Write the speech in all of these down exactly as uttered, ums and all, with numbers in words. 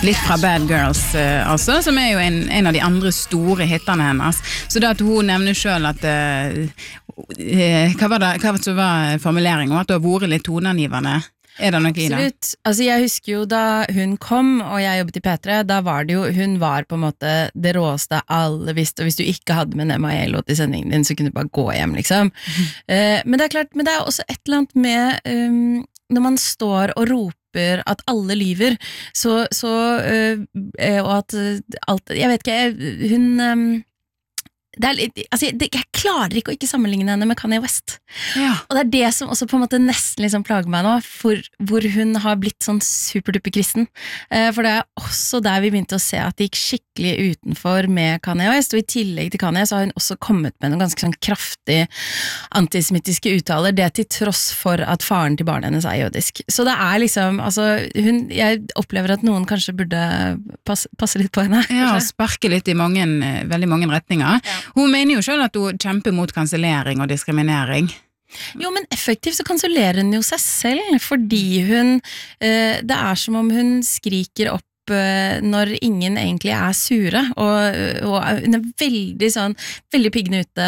litt fra Bad Girls, uh, altså, som er jo en, en av de andre store hittene hennes. Så da at hun nevner selv at uh, uh, hva var det, hva var formuleringen, at du har vært litt toneangivende? Er det noe i det? Absolutt. Altså jeg husker jo da hun kom, og jeg jobbet i P tre, da var det jo, hun var på en måte det råeste alle visste, og hvis du ikke hadde med en M I A-låt i sendingen din, så kunne du bare gå hjem, liksom. Mm. Uh, men det er klart, men det er også et eller annet med, um, når man står og roper at alle lyver, så, så uh, og at alt, jeg vet ikke, hun... Um, Det er, altså, det, jeg klarer ikke å ikke sammenligne henne med Kanye West. Ja. Og det er det som også på en måte nesten liksom plager meg nå, for, hvor hun har blitt sånn superduper kristen. Eh, for det er også der vi begynte å se at det gikk skikkelig utenfor med Kanye West, og i tillegg til Kanye så har hun også kommet med noen ganske sånn kraftig antisemittiske uttaler, det til tross for at faren til barnet hennes er jødisk. Så det er liksom, altså, hun, jeg opplever at noen kanskje burde passe, passe litt på henne. Ja, sparke litt i mange, veldig mange retninger. Ja. Hun mener jo selv at hun kjemper mot kansellering og diskriminering. Jo, men effektivt så kansellerer hun jo seg selv, fordi hun, eh, det er som om hun skriker opp eh, når ingen egentlig er sure, og, og hun er veldig sånn, veldig piggende ute,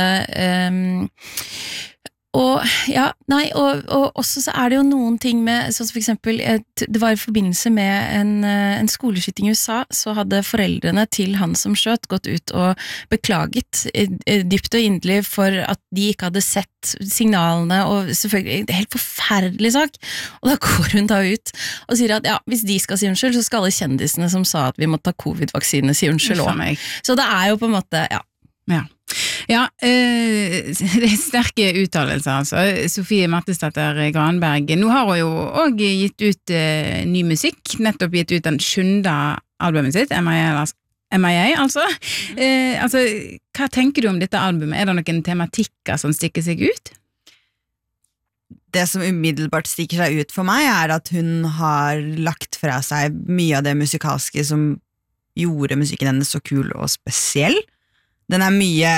eh, og ja, nei, og, og også så er det jo noen ting med, sånn som for eksempel, det var i forbindelse med en, en skoleskyting i U S A, så hadde foreldrene til han som skjøt gått ut og beklaget dypt og inderlig for at de ikke hadde sett signalene, og selvfølgelig, det er helt forferdelig sak, og da går hun da ut og sier at ja, hvis de skal si unnskyld, så skal alle kjendisene som sa at vi må ta covid-vaksine si unnskyld også. Så det er jo på en måte, ja. Ja. Ja, øh, det er sterke uttalelser, altså. Sofie Martesdatter Granberg. Nå har hun jo også gitt ut øh, ny musikk, nettopp gitt ut den sjunde albumet sitt, M I A, M I A altså. Mm. Eh, altså. Hva tenker du om dette albumet? Er det noen tematikker som stikker seg ut? Det som umiddelbart stikker seg ut for meg, er at hun har lagt fra seg mye av det musikalske som gjorde musikken hennes så kul og spesiell. Den er mye,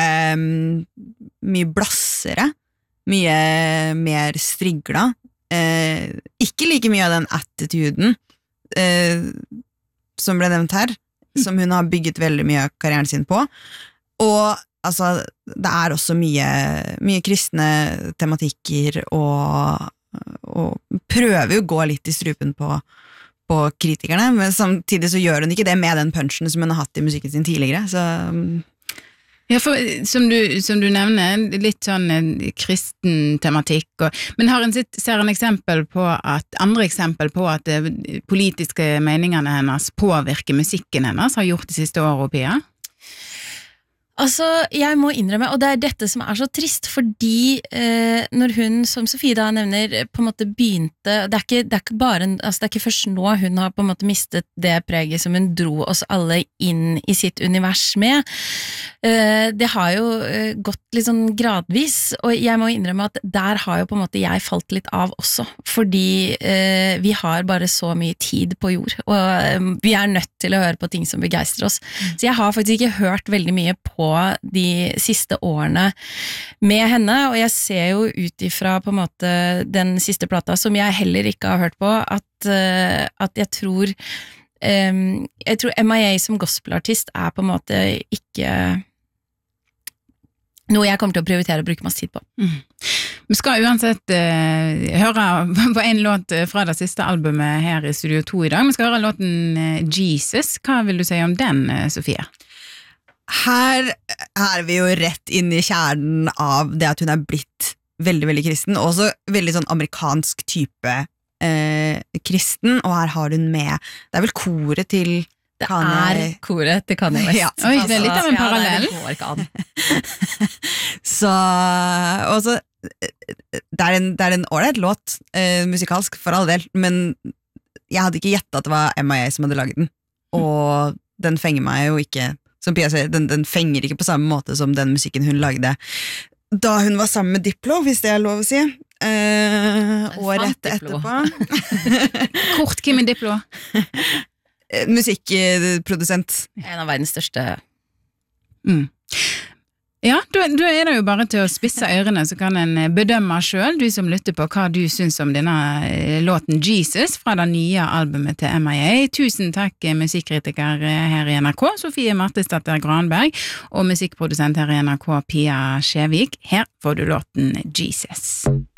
mye blassere, mye mer strigla, eh, ikke like mye av den attituden eh, som ble nevnt her, som hun har bygget veldig mye av karrieren sin på, og altså, det er også mye, mye kristne tematikker, og, og prøver jo å gå litt i strupen på, på kritikerne, men samtidig så gjør hun ikke det med den punchen som hun har hatt i musikken sin tidligere, så... Ja, for som du, som du nevner, litt sånn kristen tematikk, og, men har en sitt, ser en eksempel på at, andre eksempel på at det politiske meningene hennes påvirker musikken hennes, har gjort det siste året, Pia? Altså, jeg må innrømme, og det er dette som er så trist, fordi eh, når hun, som Sofie da nevner, på en måte begynte, det er ikke, det er ikke bare, altså det er ikke først nå hun har på en måte mistet det preget som hun dro oss alle inn i sitt univers med. Eh, det har jo eh, gått litt sånn gradvis, og jeg må innrømme at der har jo på en måte jeg falt litt av også, fordi eh, vi har bare så mye tid på jord, og eh, vi er nødt til å høre på ting som begeistrer oss. Så jeg har faktisk ikke hørt veldig mye på de siste årene med henne, og jeg ser jo ut ifra på en måte den siste plata som jeg heller ikke har hørt på, at, uh, at jeg tror um, jeg tror M I A som gospelartist er på en måte ikke noe jeg kommer til å prioritere å bruke masse tid på. Mm. Vi skal uansett uh, høre på en låt fra det siste albumet her i Studio to i dag. Vi skal høre låten Jesus. Hva vil du si om den, Sofie? Her er vi jo rett inn i kjernen av det at hun er blitt veldig, veldig kristen, og også veldig sånn amerikansk type eh, kristen, og her har hun med, det er vel koret til Det Kanye. Er koret til Kanye West. Ja. Oi, det er litt av en parallell. Ja, det går ikke an. Så, og så, det er en, det er en ålreit låt, eh, musikalsk for all del, men jeg hadde ikke gjettet at det var M I A som hadde laget den, og den fenger meg jo ikke. Som Pia sier, den, den fenger ikke på samme måte som den musikken hun lagde da hun var sammen med Diplo, hvis det er lov å si. Eh, året etterpå. Kort, Kim i Diplo? Musikkprodusent. En av verdens største. Mm. Ja, da, da er det jo bare til å spisse ørene, så kan en bedømme selv, du som lytter på hva du synes om denne låten Jesus fra det nye albumet til M I A. Tusen takk musikkritiker her i N R K, Sofie Martesdatter Granberg, og musikkprodusent her i N R K, Pia Skjevik. Her får du låten Jesus.